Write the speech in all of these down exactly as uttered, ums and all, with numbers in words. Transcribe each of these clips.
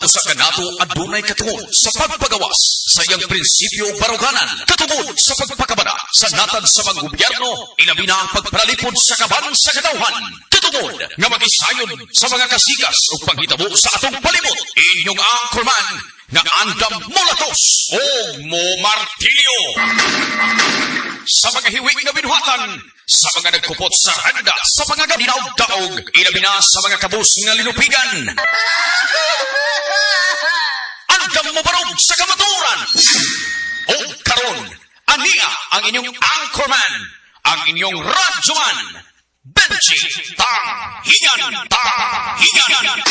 usa ka nato adunay katungod sa pagpagawas sa iyang prinsipyo baruganan, katungod sa pagpakabada sa natad sa mga gobyerno, ilabi na ang pagparalipod sa kaban sa katawhan, katungod nga magisayon sa mga kasigas o panghitabo sa atong palibot. Inyong anchorman nga andam mulatos o mo martilyo sa mga hiwig nga binuhatan, sa mga nagkupot sa randa, sa mga gabinaw-daog, ilabi na sa mga kabus nga linupigan. Andam mo barog sa kamaturan. O karon, ania ang inyong anchorman, ang inyong radyoman, Benji Tanghingan Tanghingan.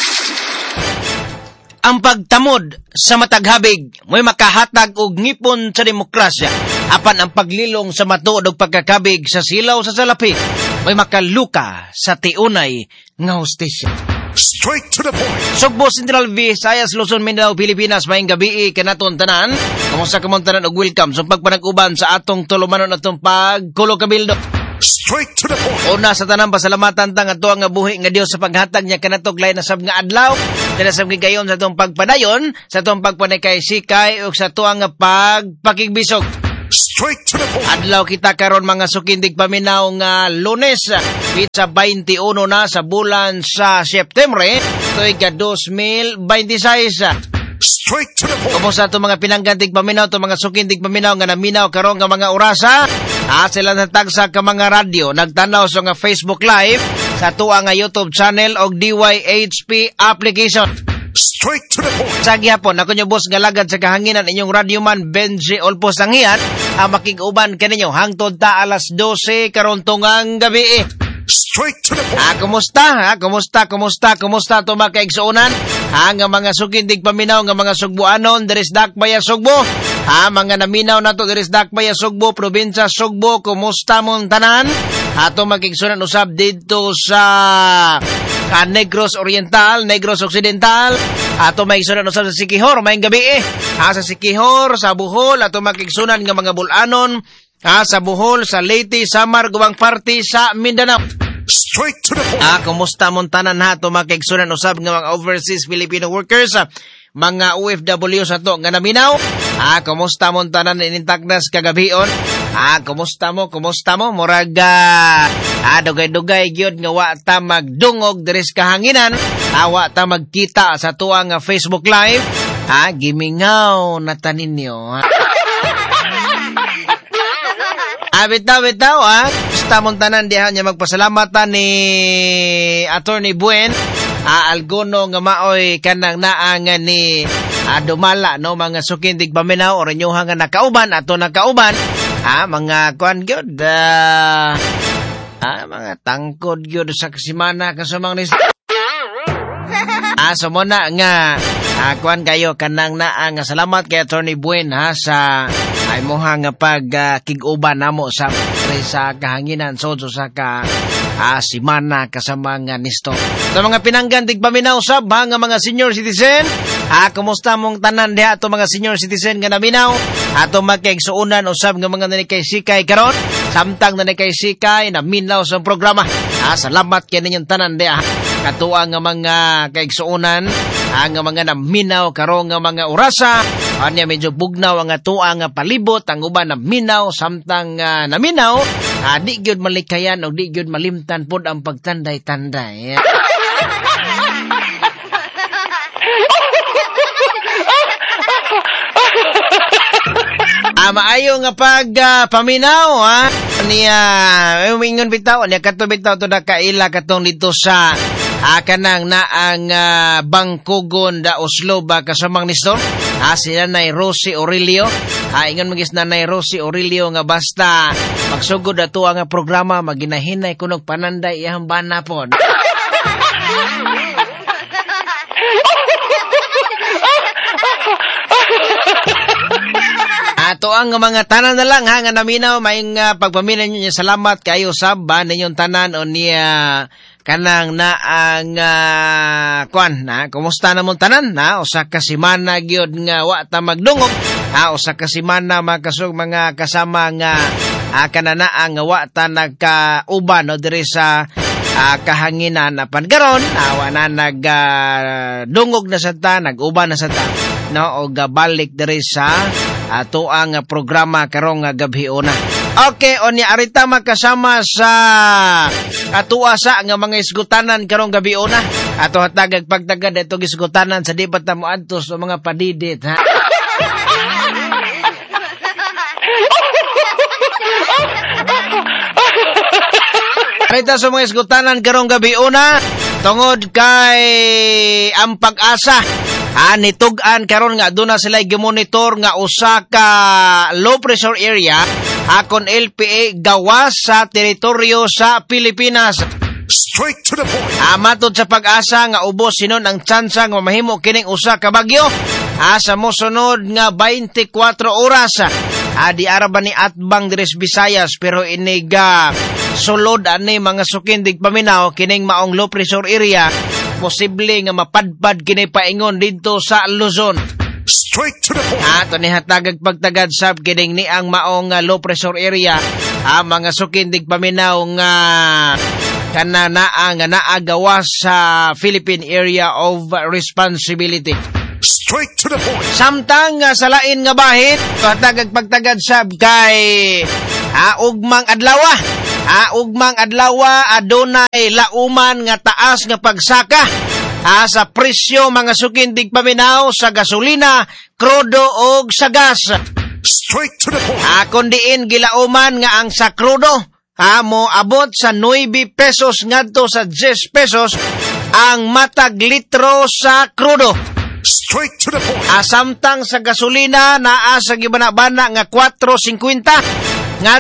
Ang pagtamod sa mataghabig mo'y makahatag og ngipon sa demokrasya, apan ang paglilong sa matuod og pagkakabig sa silaw sa salapi mo'y makaluka sa tiunay nga hustisya. Straight to the point. Sugbo, Central Visayas, Luzon, Mindanao, Pilipinas, maayong gabi kanaton tanan. Kamusta kamon tanan og welcome sa pagpanag-uban sa atong tulumanon atong pagkulo kabildo. Straight to the point. Una sa tanang pasalamatan tang ato nga buhi nga Dios sa paghatag niya kanatog lain na sab nga adlaw. Dala sa gigayon sa atong pagpadayon, sa atong pagpanay sikay ug sa tuang nga pagpakigbisog. Straight to the point. Adlaw kita karon mga sukindig paminaw nga Lunes, pizza twenty-one na sa bulan sa Septembre, tuig ka two thousand twenty-six. Straight to the point. Kumusta ito mga pinanggantig paminaw, ito mga sukindig paminaw nga naminaw karon nga mga orasa. Ah, sila natagsa ka mga radyo, nagtanaw sa nga Facebook Live, sa tuwa nga YouTube channel o D Y H P application. Straight to the point. Sa gihapon, ako nyo boss galagad sa kahanginan inyong radyoman Benji Olpo Sanghian, ang makig-uban kaninyo hangtod ta alas twelve karon tungang gabi. Straight to the point. Ah, kumusta? Ha? Kumusta? Kumusta? Kumusta ito mga kaigsuunan? Ha? Nga mga sukindig paminaw, nga mga sugbuanon, diris dakbaya sugbo. Ha? Mga naminaw na to, diris dakbaya sugbo, probinsya sugbo, kumusta mong tanan? Ha? Ito makigsunan usab dito sa ah, Negros Oriental, Negros Occidental. Ha? Ito makigsunan usab sa Siquijor, mayang gabi eh. Ha? Sa Siquijor, sa Bohol, ito makigsunan nga mga bulanon. Ah, sa Bohol, sa Leyte, Samar, Guwang Party, sa Mindanao. Straight to the point. Ah, kumusta mong tanan ha? Ito mga kaigsunan usab nga mga overseas Filipino workers, ah, mga O F W sa to nga naminaw. Ah, kumusta mong tanan inintagnas kagabion? Ah, kumusta mo? Kumusta mo? Murag, ah, ah dugay-dugay gyud nga wa ta magdungog diris kahanginan. Ah, wa ta magkita sa tuwa nga Facebook Live. Ah, gimingaw na taninyo. Ah. Ah, bitaw, bitaw, ah. Gusto mong tanan dihan niya magpasalamatan ni Attorney Buen. Ah, alguno nga maoy kanang naangan ni ah, dumala, no? Mga sukindig paminaw, o renyuha nga nakauban, ato nakauban. Ah, mga kuan gyud, ah, ah, mga tangkod gyud sa kasimana, kasumang nis... Ah, so muna nga, ah, kuan kayo kanang naa nga salamat kay Attorney Buen ha sa ay moha nga pag uh, kig-uban namo sa sa kahanginan so sa ka ah, simana kasama nga nisto. Sa mga pinanggantig paminaw sab ha, nga mga senior citizen, ah, kumusta mong tanan diha ato mga senior citizen nga naminaw, ato magkaigsuunan usab nga mga nanikay sikay karon, samtang nanikay sikay naminaw sa programa. Ah, salamat kay ninyong tanan diha. Katuwa nga mga kaigsuunan, ang mga naminaw karon nga mga orasa, anya medyo bugnaw ang atuwa nga palibot, ang uban naminaw samtang uh, naminaw, uh, di gyud malikayan o di gyud malimtan pod ang pagtanday-tanday. Ah, maayo nga pag uh, paminaw ha niya uh, umingon bitaw niya kato bitaw to da kaila katong dito sa ah, kanang na ang uh, Bangkugon da Oslo ba kasamang nistor ah, si Nanay Rosie Aurelio ah, ingon magis Nanay Rosie Aurelio nga basta magsugod ato ang programa maginahinay kunog pananday iyang bana pod. Ato ang mga tanan na lang ha nga naminaw maing uh, pagpamilya niyo salamat kayo sab ba ninyong tanan o niya kanang na ang uh, kwan na kumusta namon tanan na usa ka semana gyud nga wa ta magdungog ha usa ka semana makasug mga kasama nga uh, kanana nga wa ta nagkauban no diri sa uh, kahanginan na pangaron, awa na nag uh, dungog na sa ta, nag-uba na sa ta, no, o gabalik diri sa ato ang uh, programa karong uh, gabi una. Okay, onya arita makasama sa atua sa nga mga isgutanan karong gabi una. Ato hatagag pagtagad itong isgutanan sa di pa tamo adto sa mga padidit, ha. Arita sa mga isgutanan karong gabi una tungod kay ang pag-asa. Ah, nitug-an karon nga doon na sila gimonitor nga usa ka low pressure area akon L P A gawas sa teritoryo sa Pilipinas. Straight to the point. Ah, matod sa pag-asa nga ubos sinon ang tsansa nga mahimo kining usa ka bagyo. Ah, sa mosunod nga twenty-four oras. Ah, di araba ni atbang diri sa Visayas pero iniga sulod ani mga sukindig paminaw kining maong low pressure area. Posible nga mapadpad kini paingon dito sa Luzon. Straight to the point. Ato ni hatagag pagtagad sab kining ni ang maong uh, low pressure area. Ah, mga sukindig paminaw nga kananaa nga naagawa sa Philippine Area of Responsibility. Straight to the point. Samtang uh, sa lain nga bahit, hatagag pagtagad sab kay ah, ugmang adlawa. Ah, ugmang adlawa adunay lauman nga taas nga pagsaka ah, sa presyo mga sukindig paminaw sa gasolina, krudo og sa gas. Straight to the point. Ah, kundiin gilauman nga ang sa krudo ah, mo abot sa nine pesos ngadto sa ten pesos ang matag litro sa krudo. Straight to the point. Ah, samtang sa gasolina naa sa gibana-bana nga four fifty